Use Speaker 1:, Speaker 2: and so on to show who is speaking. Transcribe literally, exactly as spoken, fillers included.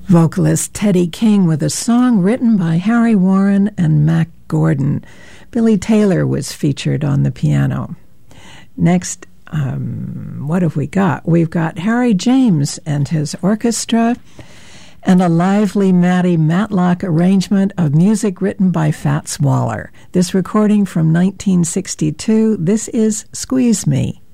Speaker 1: Vocalist Teddy King with a song written by Harry Warren and Mac Gordon. Billy Taylor was featured on the piano. Next, um, what have we got? We've got Harry James and his orchestra and a lively Matty Matlock arrangement of music written by Fats Waller. This recording from nineteen sixty-two, this is Squeeze Me.